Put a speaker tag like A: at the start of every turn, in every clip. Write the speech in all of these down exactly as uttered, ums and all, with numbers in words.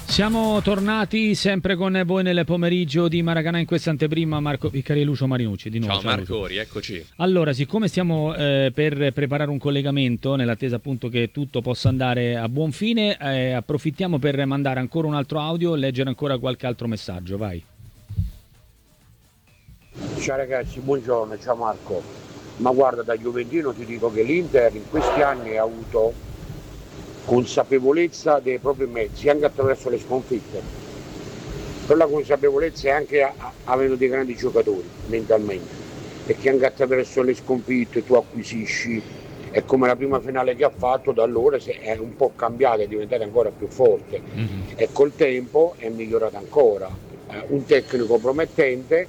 A: Siamo tornati sempre con voi nel pomeriggio di Maracanã in questa anteprima. Marco Piccari e Lucio Marinucci di nuovo.
B: Ciao,
A: ciao
B: Marco,
A: Lucio.
B: rieccoci.
A: Allora, siccome stiamo eh, per preparare un collegamento nell'attesa appunto che tutto possa andare a buon fine, eh, approfittiamo per mandare ancora un altro audio e leggere ancora qualche altro messaggio. Vai.
C: Ciao ragazzi, buongiorno, ciao Marco. Ma guarda, da Juventino ti dico che l'Inter in questi anni ha avuto consapevolezza dei propri mezzi anche attraverso le sconfitte, però la consapevolezza è anche a, a, avendo dei grandi giocatori mentalmente, perché anche attraverso le sconfitte tu acquisisci, è come la prima finale che ha fatto, da allora è un po' cambiata, è diventata ancora più forte, mm-hmm. e col tempo è migliorata ancora, eh, un tecnico promettente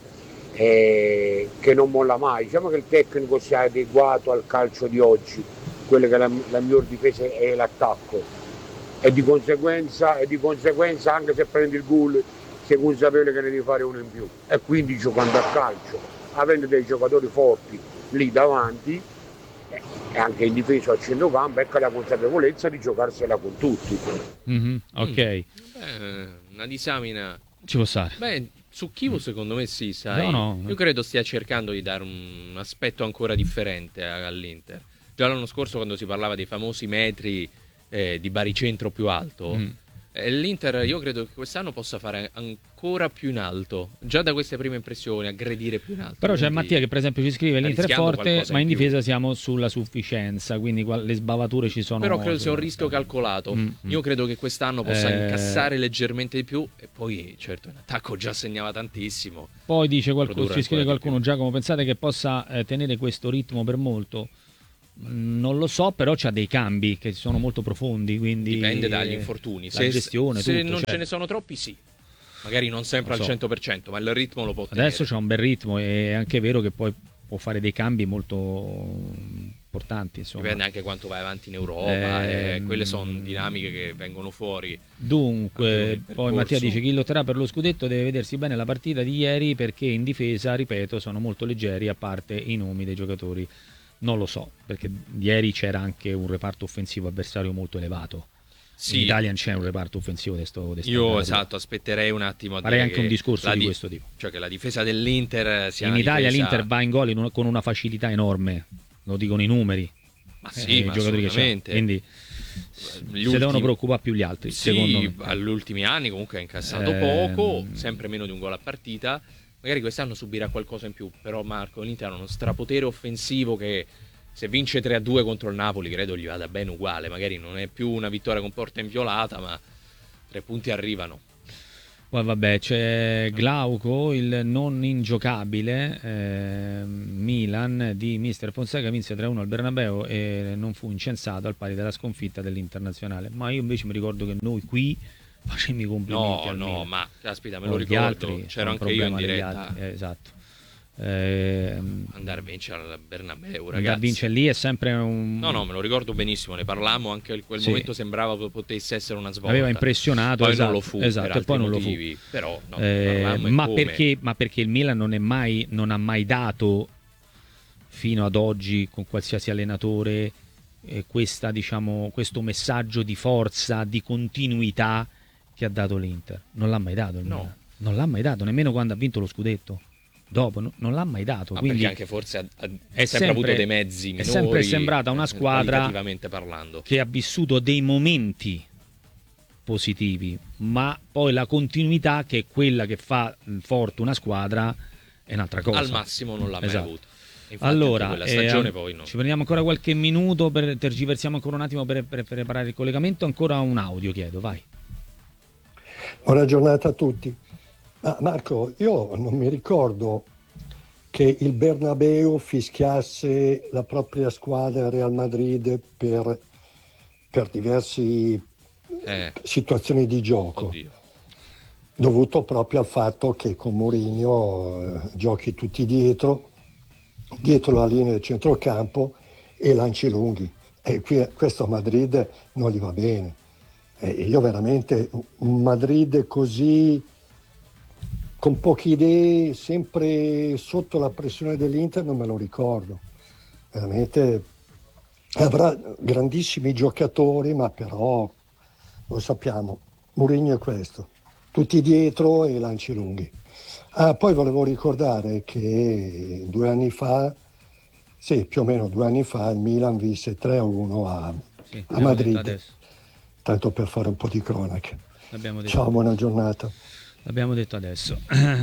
C: eh, che non molla mai. Diciamo che il tecnico si è adeguato al calcio di oggi, quella che la, la miglior difesa è l'attacco, e di conseguenza e di conseguenza anche se prendi il gol sei consapevole che ne devi fare uno in più, e quindi giocando a calcio, avendo dei giocatori forti lì davanti eh, e anche in difesa al centrocampo, ecco la consapevolezza di giocarsela con tutti.
A: Mm-hmm, ok. Mm.
B: Beh, una disamina
A: ci può stare.
B: Beh, su Chievo secondo me sì, sai.
A: No, no.
B: Io credo stia cercando di dare un aspetto ancora differente all'Inter. Già l'anno scorso, quando si parlava dei famosi metri eh, di baricentro più alto, mm. eh, l'Inter io credo che quest'anno possa fare ancora più in alto, già da queste prime impressioni, aggredire più in alto.
A: Però c'è Mattia che per esempio ci scrive: l'Inter è forte, ma in difesa più. Siamo sulla sufficienza, quindi le sbavature ci sono.
B: Però credo sia un rischio calcolato. Mm. Io credo che quest'anno possa eh... incassare leggermente di più, e poi certo in attacco già segnava tantissimo.
A: Poi dice qualcuno, ci scrive qualcuno: Giacomo, pensate che possa eh, tenere questo ritmo per molto? Non lo so, però c'ha dei cambi che sono molto profondi, quindi
B: dipende dagli infortuni.
A: La
B: se,
A: gestione,
B: se
A: tutto,
B: non
A: cioè.
B: ce ne sono troppi, sì. Magari non sempre
A: so.
B: al cento per cento, ma il ritmo lo può tenere.
A: Adesso c'ha un bel ritmo, e è anche vero che poi può fare dei cambi molto importanti, insomma.
B: Dipende anche quanto vai avanti in Europa,
A: eh,
B: e quelle sono dinamiche che vengono fuori.
A: Dunque, poi Mattia dice: chi lotterà per lo scudetto deve vedersi bene la partita di ieri, perché in difesa, ripeto, sono molto leggeri, a parte i nomi dei giocatori. Non lo so, perché ieri c'era anche un reparto offensivo avversario molto elevato. Sì. In Italia c'è un reparto offensivo di sto, di sto
B: Io
A: grado.
B: Esatto, aspetterei un attimo a
A: farei anche un discorso di,
B: di
A: questo tipo.
B: Cioè che la difesa dell'Inter sia
A: in
B: una
A: Italia
B: difesa...
A: l'Inter va in gol in un, con una facilità enorme, lo dicono i numeri.
B: Ma sì,
A: eh,
B: ma
A: i giocatori che c'è. Quindi
B: Gli
A: si
B: ultimi...
A: devono preoccupare più gli altri,
B: sì,
A: secondo me.
B: agli ultimi anni comunque ha incassato
A: eh...
B: poco, sempre meno di un gol a partita. Magari quest'anno subirà qualcosa in più, però Marco, l'Inter ha uno strapotere offensivo che se vince tre a due contro il Napoli credo gli vada bene uguale. Magari non è più una vittoria con porta inviolata, ma tre punti arrivano.
A: Poi vabbè, c'è Glauco, il non ingiocabile eh, Milan di mister Fonseca, vinse tre a uno al Bernabeu e non fu incensato al pari della sconfitta dell'Internazionale. Ma io invece mi ricordo che noi qui facemmo i complimenti
B: no
A: al
B: no
A: Milan.
B: Ma caspita, me lo ricordo, altri, c'ero anche io in diretta.
A: Eh, esatto. Eh,
B: andare a vincere al Bernabeu, ragazzi.
A: Andare a vincere lì è sempre un...
B: No, no, me lo ricordo benissimo, ne parlammo, anche in quel
A: sì.
B: momento sembrava potesse essere una svolta.
A: Aveva impressionato,
B: poi
A: esatto,
B: non lo fu,
A: esatto,
B: per
A: e poi non
B: motivi,
A: lo fu.
B: Però, no,
A: eh, ma,
B: come...
A: perché, ma perché il Milan non, è mai, non ha mai dato fino ad oggi con qualsiasi allenatore eh, questa, diciamo, questo messaggio di forza, di continuità che ha dato l'Inter. Non l'ha mai dato il
B: no.
A: Milan. Non l'ha mai dato, nemmeno quando ha vinto lo scudetto. Dopo no, non l'ha mai dato,
B: ma
A: quindi
B: perché anche forse ha, ha
A: è
B: sempre,
A: sempre
B: avuto dei mezzi minori,
A: è sempre sembrata una squadra
B: parlando.
A: che ha vissuto dei momenti positivi, ma poi la continuità, che è quella che fa forte una squadra, è un'altra cosa.
B: Al massimo non l'ha mai
A: esatto.
B: avuto. Infatti,
A: allora
B: quella stagione
A: eh,
B: poi no.
A: Ci prendiamo ancora qualche minuto, per, tergiversiamo ancora un attimo per, per, per preparare il collegamento. Ancora un audio chiedo, vai.
D: Buona giornata a tutti. Ah, Marco, io non mi ricordo che il Bernabeu fischiasse la propria squadra Real Madrid per, per diverse
B: eh.
D: situazioni di gioco.
B: Oddio.
D: Dovuto proprio al fatto che con Mourinho eh, giochi tutti dietro, dietro la linea del centrocampo e lanci lunghi. E qui, questo a Madrid non gli va bene. E io veramente un Madrid così, con poche idee, sempre sotto la pressione dell'Inter, non me lo ricordo. Veramente avrà grandissimi giocatori, ma però lo sappiamo, Mourinho è questo, tutti dietro e lanci lunghi. Ah, poi volevo ricordare che due anni fa, sì, più o meno due anni fa, il Milan vinse tre a uno a,
A: Sì,
D: a Madrid,
A: adesso.
D: tanto per fare un po' di cronache.
A: L'abbiamo detto.
D: Ciao, buona giornata.
A: L'abbiamo detto adesso.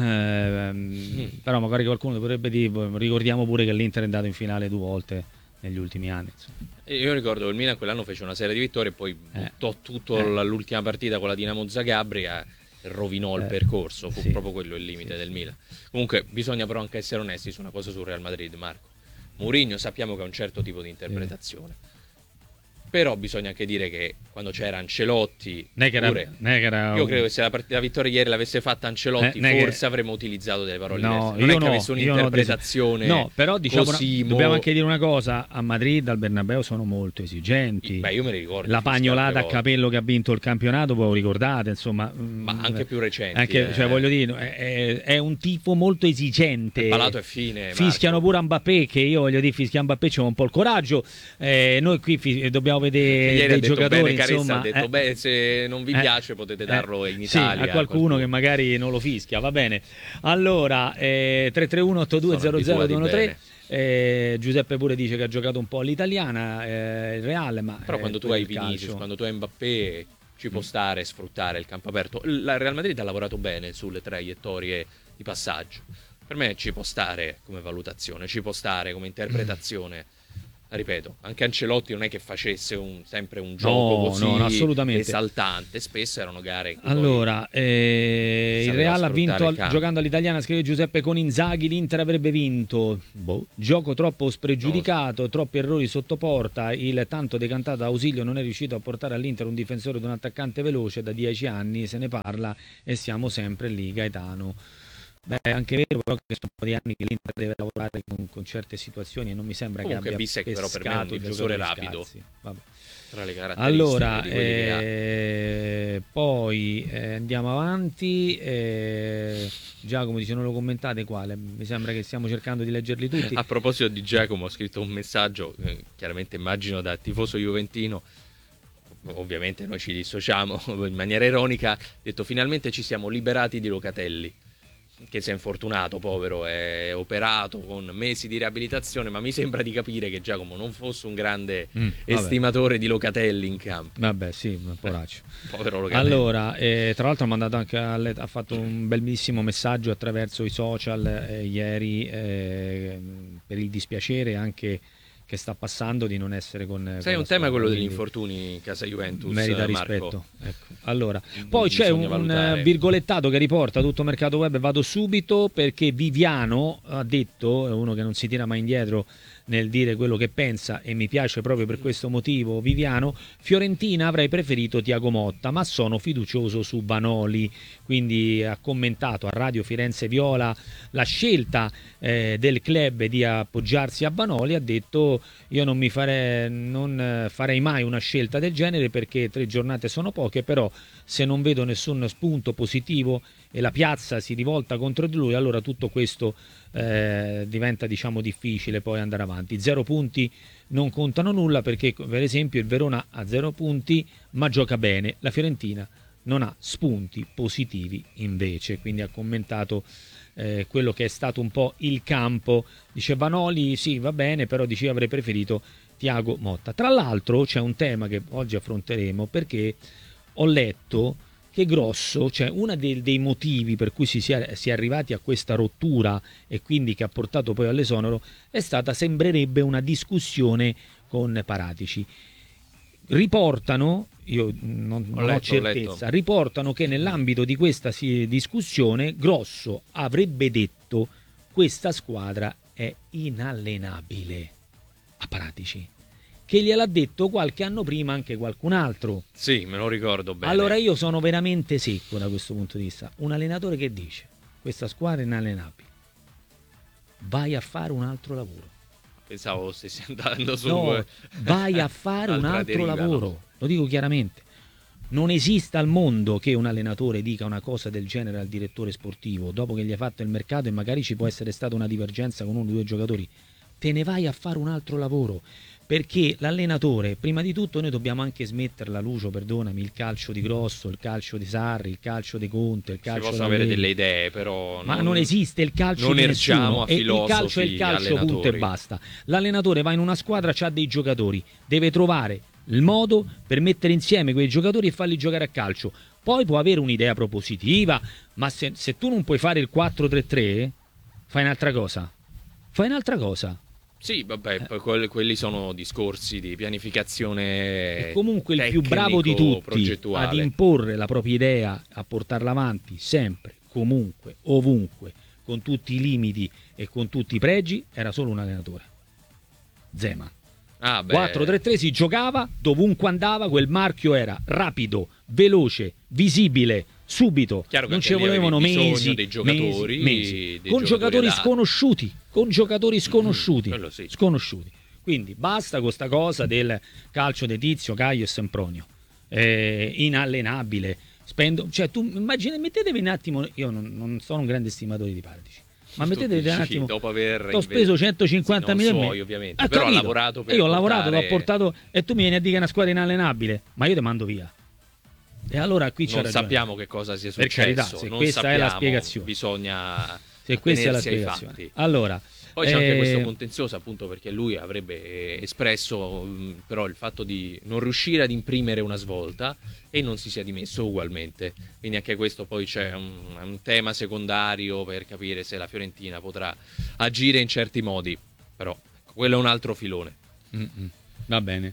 A: mm. Però magari qualcuno potrebbe dire, ricordiamo pure che l'Inter è andato in finale due volte negli ultimi anni. Insomma.
B: Io ricordo che il Milan quell'anno fece una serie di vittorie e poi buttò
A: eh.
B: tutto
A: eh.
B: l'ultima partita con la Dinamo Zagabria e rovinò
A: eh.
B: il percorso, fu
A: sì.
B: proprio quello il limite sì, del Milan. Comunque bisogna però anche essere onesti su una cosa sul Real Madrid, Marco. Mourinho sappiamo che ha un certo tipo di interpretazione. Sì. Però bisogna anche dire che quando c'era Ancelotti,
A: ne che era,
B: pure,
A: ne che era
B: io
A: un...
B: credo che se la, part- la vittoria ieri l'avesse fatta Ancelotti,
A: ne,
B: forse
A: che...
B: avremmo utilizzato delle parole
A: no,
B: diverse. Non
A: io
B: è che
A: no,
B: avesse un'interpretazione.
A: No, no, però diciamo
B: così
A: una, dobbiamo anche dire una cosa: a Madrid, al Bernabeu sono molto esigenti.
B: Beh, io me ne ricordo.
A: La pagnolata a capello che ha vinto il campionato, voi lo ricordate, insomma.
B: Ma anche più recenti.
A: Anche,
B: eh.
A: cioè, voglio dire, è, è un tifo molto esigente.
B: Il palato è fine.
A: Fischiano
B: Marco.
A: pure a Mbappé, che io voglio dire, fischia Mbappé, c'è un po' il coraggio. Eh, noi qui fi- dobbiamo vedere
B: Ieri
A: dei
B: ha detto
A: giocatori.
B: Bene, Caressa,
A: insomma,
B: ha detto,
A: eh,
B: beh, se non vi
A: eh,
B: piace potete darlo in
A: Italia.
B: Italia.
A: Sì, a qualcuno, qualcuno che magari non lo fischia, va bene. Allora, eh, tre tre uno otto due zero zero due uno tre. Eh, Giuseppe pure dice che ha giocato un po' all'italiana, eh, il Real, ma
B: però quando tu hai Vinicius, quando tu hai Mbappé, ci può stare sfruttare il campo aperto. Il Real Madrid ha lavorato bene sulle traiettorie di passaggio. Per me ci può stare come valutazione, ci può stare come interpretazione. Ripeto, anche Ancelotti non è che facesse un, sempre un gioco
A: no,
B: così
A: no, assolutamente.
B: esaltante, spesso erano gare in cui
A: allora eh, il Real ha vinto al, giocando all'italiana, scrive Giuseppe, con Inzaghi l'Inter avrebbe vinto. Boh. Gioco troppo spregiudicato, no. Troppi errori sotto porta, il tanto decantato Ausilio non è riuscito a portare all'Inter un difensore ed un attaccante veloce, da dieci anni se ne parla e siamo sempre lì. Gaetano. Beh, è anche vero però che sono un po' di anni che l'Inter deve lavorare con, con certe situazioni e non mi sembra
B: comunque
A: che abbia
B: Bissek però per me è un difensore rapido. Vabbè. Tra le caratteristiche
A: allora
B: di
A: eh, poi eh, andiamo avanti. eh, Giacomo dice non lo commentate quale, mi sembra che stiamo cercando di leggerli tutti.
B: A proposito di Giacomo ho scritto un messaggio, eh, chiaramente immagino da tifoso juventino, ovviamente noi ci dissociamo in maniera ironica, ha detto finalmente ci siamo liberati di Locatelli, che si è infortunato, povero, è operato con mesi di riabilitazione, ma mi sembra di capire che Giacomo non fosse un grande mm, estimatore di Locatelli in campo.
A: Vabbè, sì, poraccio.
B: Eh, povero Locatelli.
A: Allora, eh, tra l'altro ha mandato anche a, ha fatto un bellissimo messaggio attraverso i social eh, ieri eh, per il dispiacere anche che sta passando di non essere con.
B: Sai,
A: con
B: un tema è quello degli
A: quindi
B: infortuni in casa Juventus.
A: Merita
B: Marco.
A: rispetto. Ecco. Allora, poi c'è un,
B: valutare.
A: un virgolettato che riporta tutto mercato web. Vado subito perché Viviano ha detto, è uno che non si tira mai indietro nel dire quello che pensa e mi piace proprio per questo motivo. Viviano, Fiorentina avrei preferito Thiago Motta, ma sono fiducioso su Vanoli. Quindi ha commentato a Radio Firenze Viola la scelta eh, del club di appoggiarsi a Vanoli. Ha detto io non mi farei, non farei mai una scelta del genere perché tre giornate sono poche, però se non vedo nessun spunto positivo e la piazza si rivolta contro di lui, allora tutto questo eh, diventa diciamo difficile poi andare avanti. Zero punti non contano nulla perché per esempio il Verona ha zero punti ma gioca bene, la Fiorentina non ha spunti positivi invece, quindi ha commentato eh, quello che è stato un po' il campo. Dice Vanoli sì va bene, però dice avrei preferito Thiago Motta. Tra l'altro c'è un tema che oggi affronteremo perché ho letto che Grosso, cioè uno dei, dei motivi per cui si sia, si è arrivati a questa rottura e quindi che ha portato poi all'esonero è stata, sembrerebbe, una discussione con Paratici. Riportano, io non ho, non letto, ho certezza, riportano che nell'ambito di questa discussione Grosso avrebbe detto questa squadra è inallenabile a Paratici, che gliel'ha detto qualche anno prima anche qualcun altro.
B: Sì, me lo ricordo bene.
A: Allora io sono veramente secco da questo punto di vista. Un allenatore che dice questa squadra è inallenabile, vai a fare un altro lavoro.
B: Pensavo stessi andando su.
A: No, vai a fare un altro deriva, lavoro, no? Lo dico chiaramente. Non esiste al mondo che un allenatore dica una cosa del genere al direttore sportivo dopo che gli ha fatto il mercato e magari ci può essere stata una divergenza con uno o due giocatori. Te ne vai a fare un altro lavoro, perché l'allenatore, prima di tutto noi dobbiamo anche smetterla, Lucio, perdonami, il calcio di Grosso, il calcio di Sarri, il calcio di Conte, il calcio
B: si possono
A: d'Allegri.
B: avere delle idee, però
A: ma
B: non,
A: non esiste il calcio
B: non
A: di
B: ergiamo
A: nessuno,
B: a
A: e il calcio è il
B: filosofi,
A: calcio, punto e
B: allenatori.
A: basta. L'allenatore va in una squadra, c'ha dei giocatori, deve trovare il modo per mettere insieme quei giocatori e farli giocare a calcio. Poi può avere un'idea propositiva, ma se, se tu non puoi fare il quattro tre tre, fai un'altra cosa. Fai un'altra cosa.
B: Sì, vabbè, poi quelli, quelli sono discorsi di pianificazione.
A: E comunque il più
B: tecnico,
A: bravo di tutti
B: progettuale.
A: ad imporre la propria idea, a portarla avanti sempre, comunque, ovunque, con tutti i limiti e con tutti i pregi, era solo un allenatore. Zeman.
B: Ah, beh.
A: quattro tre tre si giocava, dovunque andava, quel marchio era rapido, veloce, visibile, subito.
B: Chiaro che
A: non ci
B: anche lì
A: volevano
B: avevi bisogno
A: mesi,
B: dei giocatori,
A: mesi, mesi.
B: dei
A: con
B: giocatori
A: giocatori
B: adatti.
A: sconosciuti, con giocatori sconosciuti,
B: quello sì.
A: sconosciuti. Quindi basta con sta cosa del calcio di Tizio, Caio e Sempronio, eh, inallenabile. Spendo, cioè tu immagina, mettetevi un attimo, io non, non sono un grande stimatore di Paratici, ma mettetevi un attimo,
B: dopo aver
A: ho speso centocinquanta
B: sì, non
A: milioni,
B: suoi, ovviamente,
A: eh,
B: però
A: capito.
B: ha lavorato per
A: io ho lavorato,
B: portare...
A: l'ho portato, e tu mi vieni a dire che è una squadra inallenabile, ma io ti mando via. E allora qui c'è
B: non
A: ragione.
B: sappiamo che cosa sia
A: Per
B: successo,
A: carità, se
B: non
A: questa
B: sappiamo,
A: è la spiegazione,
B: bisogna
A: se questa è la
B: attenersi ai
A: spiegazione.
B: fatti.
A: Allora,
B: Poi c'è anche
A: eh,
B: questo contenzioso, appunto, perché lui avrebbe espresso mh, però il fatto di non riuscire ad imprimere una svolta e non si sia dimesso ugualmente. Quindi anche questo poi c'è un, un tema secondario per capire se la Fiorentina potrà agire in certi modi. Però ecco, quello è un altro filone.
A: Mm-mm. Va bene.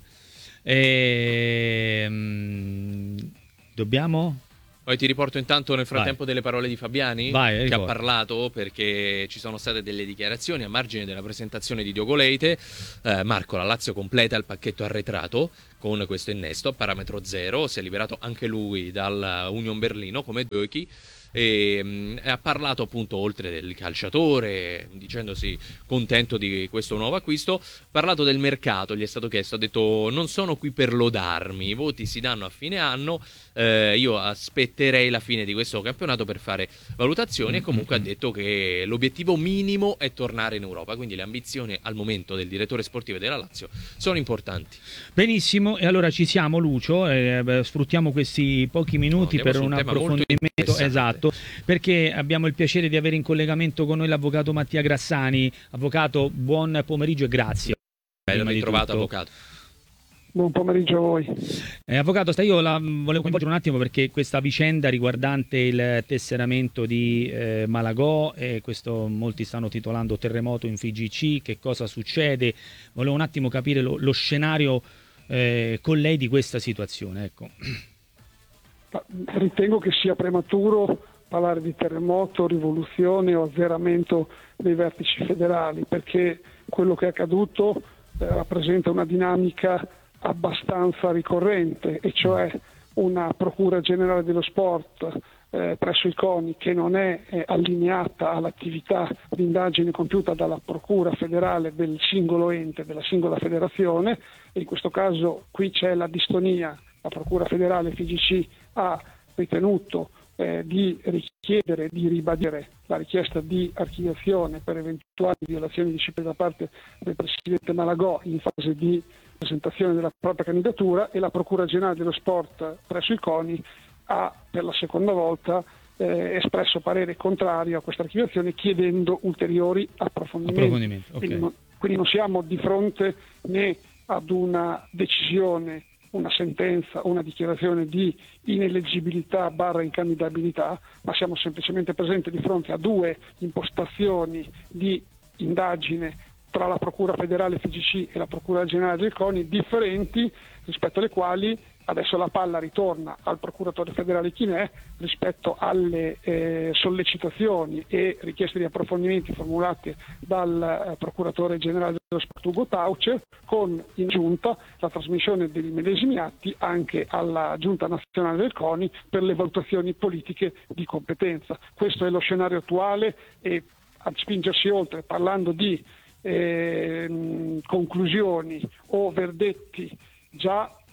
A: Ehm, dobbiamo...
B: Poi ti riporto intanto nel frattempo
A: Vai.
B: delle parole di Fabiani,
A: Vai,
B: che
A: ricordo.
B: ha parlato perché ci sono state delle dichiarazioni a margine della presentazione di Diogo Leite. Eh, Marco, la Lazio completa il pacchetto arretrato con questo innesto a parametro zero, si è liberato anche lui dal Union Berlino come Döki. E mh, ha parlato appunto, oltre del calciatore, dicendosi contento di questo nuovo acquisto, ha parlato del mercato, gli è stato chiesto, ha detto non sono qui per lodarmi, i voti si danno a fine anno, eh, io aspetterei la fine di questo campionato per fare valutazioni, e comunque ha detto che l'obiettivo minimo è tornare in Europa, quindi le ambizioni al momento del direttore sportivo della Lazio sono importanti.
A: Benissimo, e allora ci siamo, Lucio, eh, beh, sfruttiamo questi pochi minuti
B: No, andiamo
A: per
B: su un
A: un
B: tema molto
A: approfondimento,
B: interessante.
A: esatto, perché abbiamo il piacere di avere in collegamento con noi l'avvocato Mattia Grassani. Avvocato, buon pomeriggio e grazie.
B: Ben
A: Prima di
B: ritrovato,
A: tutto.
B: avvocato.
E: Buon pomeriggio a voi.
A: Eh, avvocato, sta io la volevo coinvolgere un attimo perché questa vicenda riguardante il tesseramento di eh, Malagò, e questo molti stanno titolando terremoto in F I G C, che cosa succede? Volevo un attimo capire lo, lo scenario eh, con lei di questa situazione, ecco.
E: Ritengo che sia prematuro parlare di terremoto, rivoluzione o azzeramento dei vertici federali, perché quello che è accaduto eh, rappresenta una dinamica abbastanza ricorrente, e cioè una procura generale dello sport eh, presso il CONI che non è eh, allineata all'attività di indagine compiuta dalla procura federale del singolo ente, della singola federazione, e in questo caso qui c'è la distonia. La procura federale F I G C ha ritenuto eh, di richiedere, di ribadire la richiesta di archiviazione per eventuali violazioni di disciplina da parte del presidente Malagò in fase di presentazione della propria candidatura, e la Procura Generale dello Sport presso il CONI ha per la seconda volta eh, espresso parere contrario a questa archiviazione, chiedendo ulteriori approfondimenti.
A: Approfondimenti, ok.
E: Quindi, non, quindi non siamo di fronte né ad una decisione, una sentenza, una dichiarazione di ineleggibilità barra incandidabilità, ma siamo semplicemente presenti di fronte a due impostazioni di indagine tra la Procura federale F I G C e la Procura generale del CONI differenti, rispetto alle quali adesso la palla ritorna al procuratore federale Chinè rispetto alle eh, sollecitazioni e richieste di approfondimenti formulate dal eh, procuratore generale dello sport Ugo Taucer, con in giunta la trasmissione dei medesimi atti anche alla giunta nazionale del CONI per le valutazioni politiche di competenza. Questo è lo scenario attuale, e a spingersi oltre parlando di eh, conclusioni o verdetti già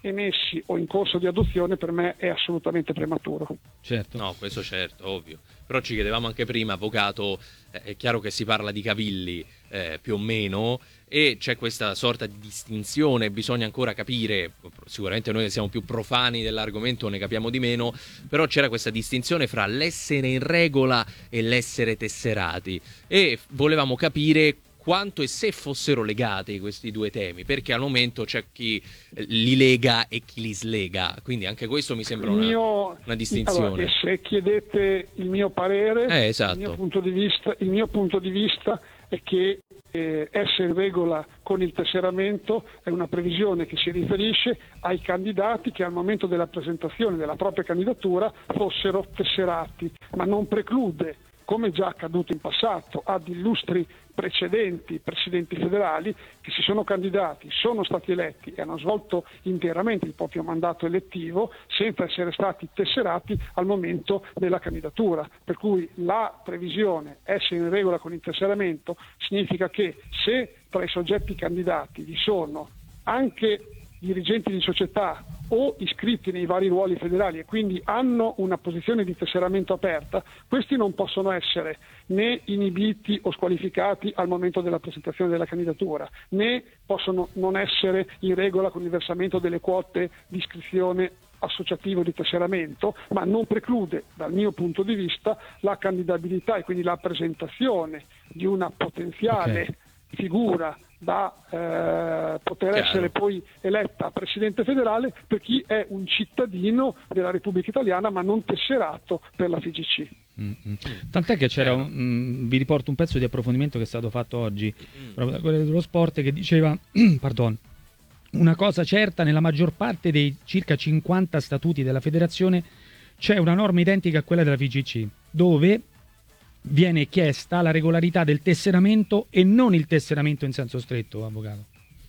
E: emessi o in corso di adozione, per me è assolutamente prematuro.
A: Certo.
B: No, questo certo, ovvio. Però ci chiedevamo anche prima, avvocato, eh, è chiaro che si parla di cavilli eh, più o meno, e c'è questa sorta di distinzione, bisogna ancora capire, sicuramente noi siamo più profani dell'argomento, ne capiamo di meno, però c'era questa distinzione fra l'essere in regola e l'essere tesserati, e volevamo capire quanto e se fossero legati questi due temi, perché al momento c'è chi li lega e chi li slega, quindi anche questo mi sembra una,
E: mio,
B: una distinzione.
E: Allora, se chiedete il mio parere,
B: eh, esatto.
E: il, mio punto di vista, il mio punto di vista è che eh, essere in regola con il tesseramento è una previsione che si riferisce ai candidati che al momento della presentazione della propria candidatura fossero tesserati, ma non preclude, come già accaduto in passato ad illustri precedenti presidenti federali, che si sono candidati, sono stati eletti e hanno svolto interamente il proprio mandato elettivo senza essere stati tesserati al momento della candidatura. Per cui la previsione essere in regola con il tesseramento significa che se tra i soggetti candidati vi sono anche dirigenti di società o iscritti nei vari ruoli federali e quindi hanno una posizione di tesseramento aperta, questi non possono essere né inibiti o squalificati al momento della presentazione della candidatura, né possono non essere in regola con il versamento delle quote di iscrizione associativo di tesseramento, ma non preclude dal mio punto di vista la candidabilità e quindi la presentazione di una potenziale okay. figura da eh, poter
B: Chiaro.
E: essere poi eletta presidente federale per chi è un cittadino della Repubblica Italiana ma non tesserato per la F I G C.
A: Mm-hmm. Tant'è che c'era un, mm, vi riporto un pezzo di approfondimento che è stato fatto oggi mm. proprio da quello dello sport, che diceva pardon, una cosa certa: nella maggior parte dei circa cinquanta statuti della federazione c'è una norma identica a quella della F I G C, dove viene chiesta la regolarità del tesseramento e non il tesseramento in senso stretto, avvocato.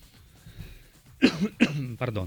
A: Pardon.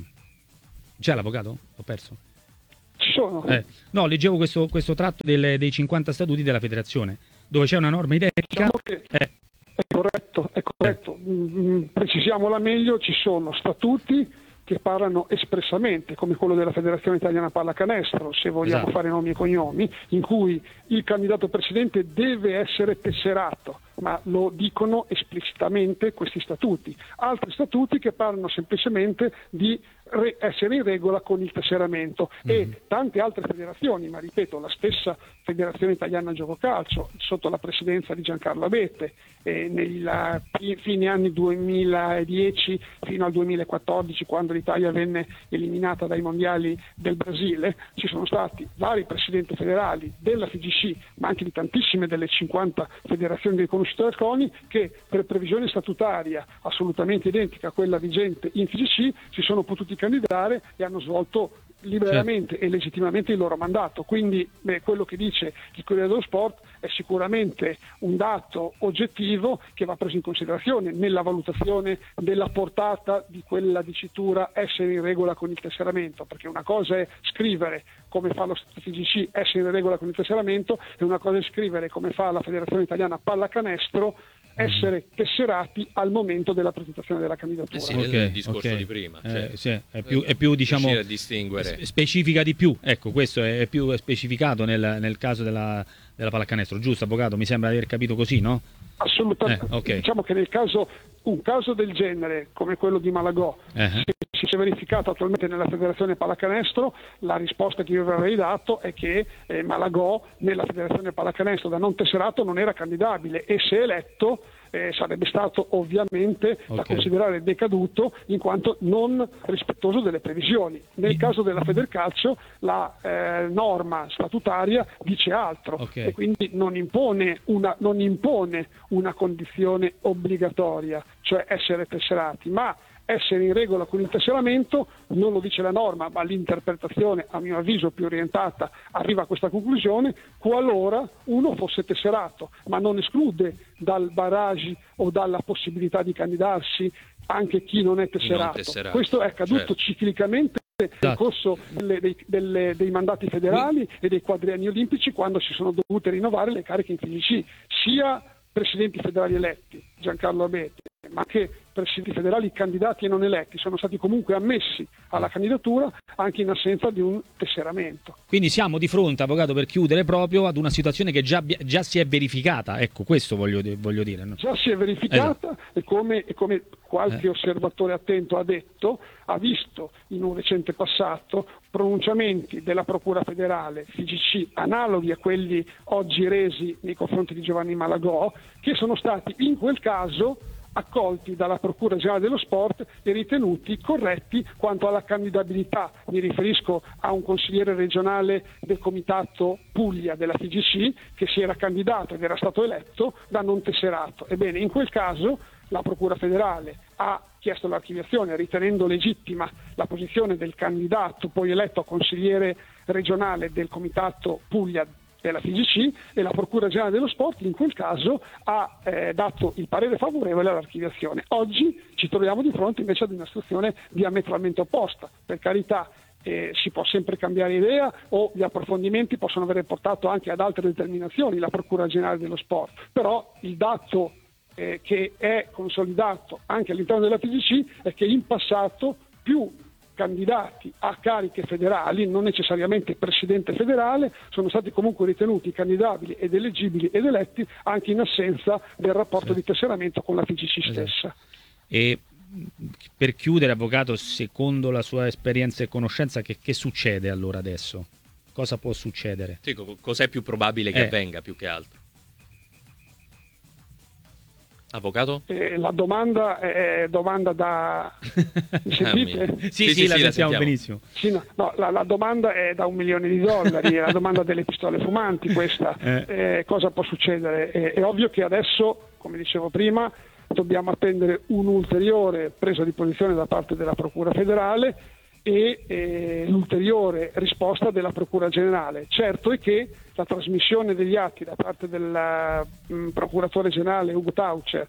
A: C'è l'avvocato? L'ho perso.
E: Ci sono.
A: Eh, no, leggevo questo, questo tratto delle, dei cinquanta statuti della federazione, dove c'è una norma identica.
E: Diciamo che
A: eh.
E: È corretto, è corretto. Mm, precisiamola meglio, ci sono statuti che parlano espressamente, come quello della Federazione Italiana Pallacanestro, se vogliamo
A: esatto.
E: fare nomi e cognomi, in cui il candidato presidente deve essere tesserato, ma lo dicono esplicitamente questi statuti. Altri statuti che parlano semplicemente di re- essere in regola con il tesseramento mm-hmm. e tante altre federazioni, ma ripeto, la stessa Federazione Italiana Gioco Calcio, sotto la presidenza di Giancarlo Abete, eh, nei la, fine anni duemiladieci fino al duemilaquattordici, quando l'Italia venne eliminata dai mondiali del Brasile, ci sono stati vari presidenti federali della F I G C, ma anche di tantissime delle cinquanta federazioni riconosciute dal CONI, che per previsione statutaria assolutamente identica a quella vigente in F I G C si sono potuti candidare e hanno svolto liberamente certo. e legittimamente il loro mandato. Quindi beh, quello che dice il Corriere dello Sport è sicuramente un dato oggettivo che va preso in considerazione nella valutazione della portata di quella dicitura essere in regola con il tesseramento, perché una cosa è scrivere, come fa lo F I G C, essere in regola con il tesseramento, e una cosa è scrivere, come fa la Federazione Italiana Pallacanestro, essere tesserati al momento della presentazione della candidatura.
B: Eh sì,
A: okay,
B: il discorso
A: okay.
B: di prima,
A: eh,
B: cioè,
A: sì, è più, è più diciamo
B: a distinguere.
A: specifica di più, ecco, questo è più specificato nel, nel caso della, della pallacanestro, giusto avvocato? Mi sembra di aver capito così, no?
E: Assolutamente,
A: eh, okay.
E: Diciamo che nel caso, un caso del genere come quello di Malagò, uh-huh. se si è verificato attualmente nella Federazione Pallacanestro, la risposta che io avrei dato è che eh, Malagò nella Federazione Pallacanestro da non tesserato non era candidabile, e se eletto eh, sarebbe stato ovviamente okay. da considerare decaduto in quanto non rispettoso delle previsioni. Nel caso della Federcalcio la eh, norma statutaria dice altro okay. e quindi non impone una, non impone una condizione obbligatoria, cioè essere tesserati, ma essere in regola con il tesseramento, non lo dice la norma, ma l'interpretazione, a mio avviso più orientata, arriva a questa conclusione qualora uno fosse tesserato, ma non esclude dal barrage o dalla possibilità di candidarsi anche chi non è tesserato. Non tesserato. Questo è accaduto certo. ciclicamente nel corso delle, dei, delle, dei mandati federali e dei quadrienni olimpici, quando si sono dovute rinnovare le cariche in F I G C, sia presidenti federali eletti, Giancarlo Abete, ma anche presidenti federali candidati e non eletti sono stati comunque ammessi alla candidatura anche in assenza di un tesseramento.
A: Quindi siamo di fronte, avvocato, per chiudere, proprio ad una situazione che già, già si è verificata, ecco, questo voglio, voglio dire. No?
E: Già si è verificata, esatto. e, come, e come qualche eh. osservatore attento ha detto, ha visto in un recente passato pronunciamenti della Procura federale, F I G C, analoghi a quelli oggi resi nei confronti di Giovanni Malagò, che sono stati in quel caso accolti dalla Procura Generale dello Sport e ritenuti corretti quanto alla candidabilità. Mi riferisco a un consigliere regionale del Comitato Puglia della F I G C che si era candidato ed era stato eletto da non tesserato. Ebbene, in quel caso la Procura federale ha chiesto l'archiviazione ritenendo legittima la posizione del candidato poi eletto a consigliere regionale del Comitato Puglia della F I G C, e la Procura Generale dello Sport in quel caso ha eh, dato il parere favorevole all'archiviazione. Oggi ci troviamo di fronte invece ad una situazione diametralmente opposta. Per carità, eh, si può sempre cambiare idea o gli approfondimenti possono avere portato anche ad altre determinazioni la Procura Generale dello Sport, però il dato eh, che è consolidato anche all'interno della F I G C è che in passato più candidati a cariche federali, non necessariamente presidente federale, sono stati comunque ritenuti candidabili ed eleggibili ed eletti anche in assenza del rapporto sì. di tesseramento con la F I G C stessa. Esatto.
A: E per chiudere, avvocato, secondo la sua esperienza e conoscenza, che, che succede allora adesso? Cosa può succedere?
B: Sì, cos'è più probabile che
A: eh.
B: avvenga più che altro? Avvocato?
E: Eh, la domanda è domanda da... Mi sentite?
A: sì, sì, sì, sì, la,
B: sì,
A: sentiamo
B: la sentiamo
A: benissimo.
E: Sì, no, no, la, la domanda è da un milione di dollari, è la domanda delle pistole fumanti questa. Eh. Eh, cosa può succedere? Eh, è ovvio che adesso, come dicevo prima, dobbiamo attendere un'ulteriore presa di posizione da parte della Procura federale e eh, l'ulteriore risposta della Procura Generale. Certo è che la trasmissione degli atti da parte del mh, Procuratore Generale Ugo Taucher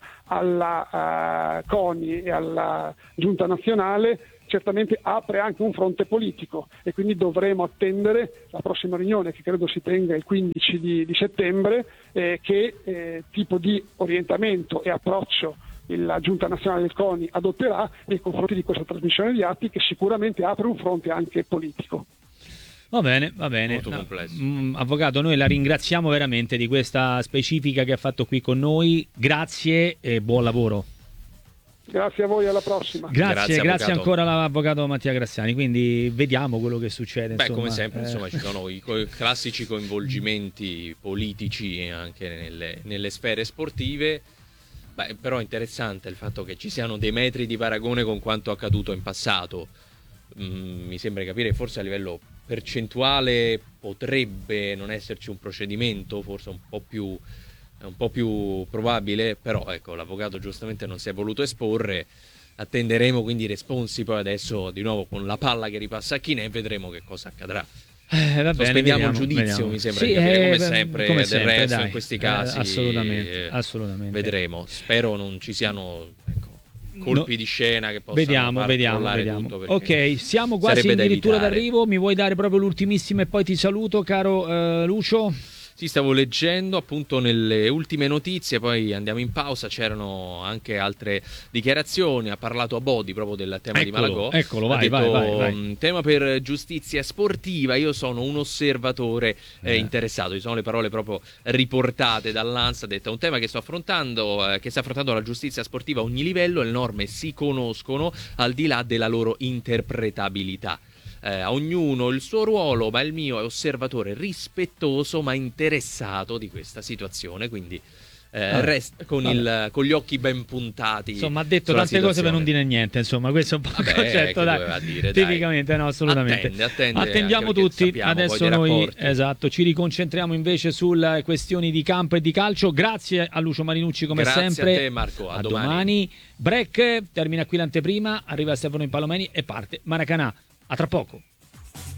E: alla uh, CONI e alla Giunta Nazionale certamente apre anche un fronte politico e quindi dovremo attendere la prossima riunione, che credo si tenga il quindici di, di settembre, eh, che eh, tipo di orientamento e approccio la Giunta Nazionale del CONI adotterà nei confronti di questa trasmissione di atti, che sicuramente apre un fronte anche politico.
A: Va bene, va bene.
B: Molto complesso.
A: No, avvocato, noi la ringraziamo veramente di questa specifica che ha fatto qui con noi. Grazie e buon lavoro.
E: Grazie a voi, alla prossima.
A: Grazie,
B: grazie,
A: grazie ancora all'avvocato Mattia Graziani. Quindi vediamo quello che succede.
B: Beh,
A: insomma.
B: come sempre,
A: eh.
B: insomma, ci sono i co- classici coinvolgimenti politici anche nelle, nelle sfere sportive. Beh, però è interessante il fatto che ci siano dei metri di paragone con quanto accaduto in passato. Mm, mi sembra capire, forse a livello percentuale potrebbe non esserci un procedimento, forse un po' più, un po' più probabile, però ecco, l'avvocato giustamente non si è voluto esporre. Attenderemo quindi i responsi poi adesso di nuovo con la palla che ripassa a Chine e vedremo che cosa accadrà.
A: Eh, va bene,
B: Sospendiamo
A: vediamo,
B: il giudizio,
A: vediamo.
B: mi sembra
A: sì,
B: di capire, come
A: eh,
B: sempre,
A: come
B: del
A: sempre,
B: resto
A: dai.
B: in questi casi
A: eh, assolutamente,
B: eh,
A: assolutamente.
B: vedremo. Spero non ci siano ecco, colpi
A: no.
B: di scena che possano
A: vediamo,
B: far
A: vediamo,
B: crollare
A: vediamo.
B: tutto,
A: ok, siamo quasi addirittura d'arrivo. Mi vuoi dare proprio l'ultimissimo e poi ti saluto, caro uh, Lucio?
B: Sì, stavo leggendo appunto nelle ultime notizie, poi andiamo in pausa, c'erano anche altre dichiarazioni, ha parlato a Bodi proprio del tema
A: eccolo,
B: di Malagò.
A: Eccolo,
B: ha
A: vai,
B: detto,
A: vai, vai, vai.
B: Tema per giustizia sportiva, io sono un osservatore eh,
A: eh.
B: interessato, ci sono le parole proprio riportate dall'Ansa, ha detto, è un tema che sto affrontando, eh, che sta affrontando la giustizia sportiva a ogni livello, le norme si conoscono al di là della loro interpretabilità. Eh, a ognuno il suo ruolo, ma il mio è osservatore rispettoso ma interessato di questa situazione, quindi eh, ah, resta con, il, con gli occhi ben puntati.
A: Insomma, ha detto tante situazione. cose per non dire niente, insomma, questo è un po' il concetto, dai. Dire, tipicamente dai. No, assolutamente.
B: Attende, attende,
A: attendiamo tutti. Adesso noi esatto, ci riconcentriamo invece sulle questioni di campo e di calcio. Grazie a Lucio Marinucci come
B: Grazie
A: sempre.
B: A te, Marco, a,
A: a
B: domani.
A: domani. Break, termina qui l'anteprima, arriva Stefano Impalomeni e parte Maracanà. A tra poco.